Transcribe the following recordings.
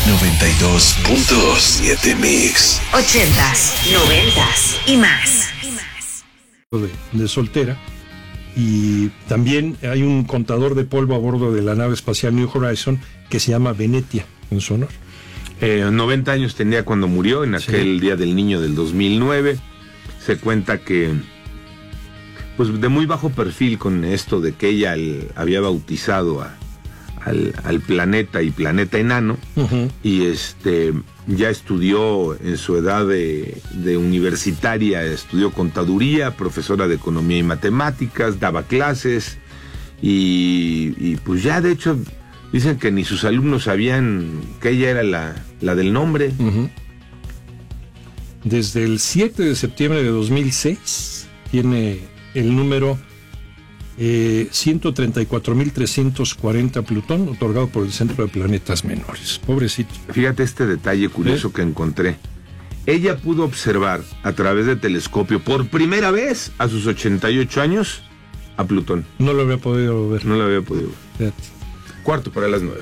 92.7 Mix. 80s, 90s y más. De soltera. Y también hay un contador de polvo a bordo de la nave espacial New Horizon que se llama Venetia, en su honor. 90 años tenía cuando murió, en aquel Día del Niño del 2009. Se cuenta que, pues de muy bajo perfil con esto de que ella había bautizado al planeta y planeta enano. Uh-huh. Y ya estudió en su edad de universitaria, estudió contaduría, profesora de economía y matemáticas, daba clases y pues ya de hecho dicen que ni sus alumnos sabían que ella era la del nombre. Uh-huh. Desde el 7 de septiembre de 2006 tiene el número 134.340 Plutón, otorgado por el Centro de Planetas Menores. Pobrecito. Fíjate este detalle curioso que encontré. Ella pudo observar a través de telescopio por primera vez a sus 88 años a Plutón. No lo había podido ver. No lo había podido ver. Fíjate. 9:45.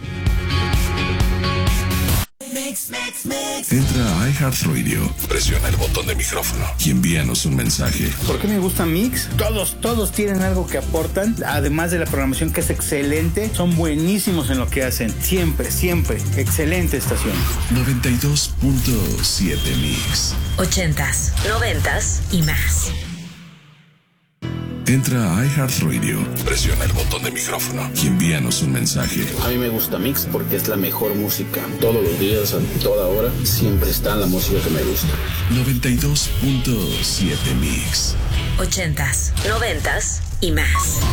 Entra a iHeartRadio, presiona el botón de micrófono y envíanos un mensaje. ¿Por qué me gusta Mix? Todos tienen algo que aportan, además de la programación que es excelente, son buenísimos en lo que hacen, siempre, excelente estación. 92.7 Mix. 80s, 90s y más. Entra a iHeartRadio, presiona el botón de micrófono y envíanos un mensaje. A mí me gusta Mix porque es la mejor música. Todos los días, a toda hora, siempre está la música que me gusta. 92.7 Mix. 80s, 90s y más.